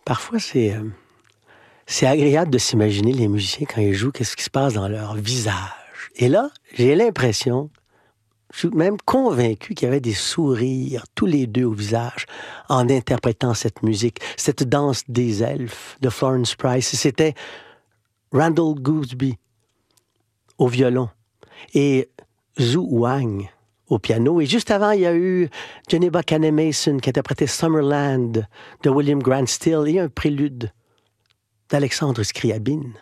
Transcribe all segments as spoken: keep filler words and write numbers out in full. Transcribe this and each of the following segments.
Parfois, c'est, euh, c'est agréable de s'imaginer les musiciens quand ils jouent, qu'est-ce qui se passe dans leur visage. Et là, j'ai l'impression, je suis même convaincu qu'il y avait des sourires, tous les deux au visage, en interprétant cette musique, cette danse des elfes de Florence Price. C'était Randall Gooseby au violon et Zhu Wang au piano. Et juste avant, il y a eu Geneva Kane Mason qui interprétait Summerland de William Grant Still et un prélude d'Alexandre Scriabine.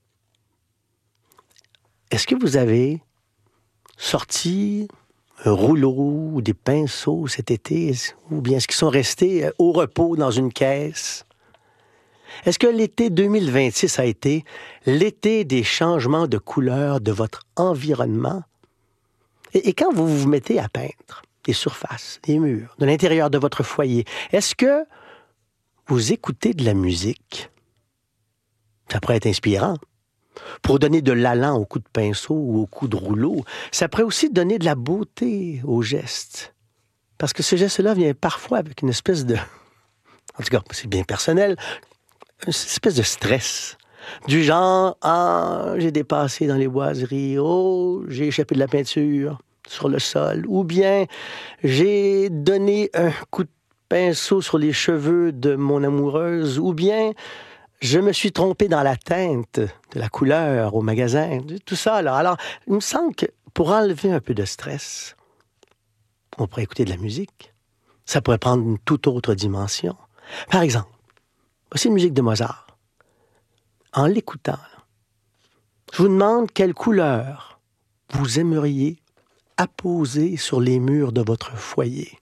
Est-ce que vous avez sorti un rouleau ou des pinceaux cet été, ou bien est-ce qu'ils sont restés au repos dans une caisse? Est-ce que l'été deux mille vingt-six a été l'été des changements de couleur de votre environnement? Et, et quand vous vous mettez à peindre les surfaces, les murs, de l'intérieur de votre foyer, est-ce que vous écoutez de la musique? Ça pourrait être inspirant. Pour donner de l'allant au coup de pinceau ou au coup de rouleau, ça pourrait aussi donner de la beauté au geste. Parce que ce geste-là vient parfois avec une espèce de... En tout cas, c'est bien personnel, une espèce de stress. Du genre, ah, j'ai dépassé dans les boiseries, oh, j'ai échappé de la peinture sur le sol, ou bien j'ai donné un coup de pinceau sur les cheveux de mon amoureuse, ou bien je me suis trompé dans la teinte de la couleur au magasin, tout ça. Là. Alors, il me semble que pour enlever un peu de stress, on pourrait écouter de la musique. Ça pourrait prendre une toute autre dimension. Par exemple, voici une musique de Mozart. En l'écoutant, là, je vous demande quelle couleur vous aimeriez apposer sur les murs de votre foyer.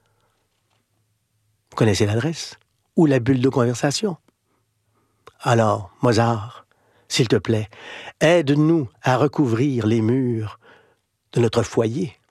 Vous connaissez l'adresse ou la bulle de conversation. Alors, Mozart, s'il te plaît, aide-nous à recouvrir les murs de notre foyer.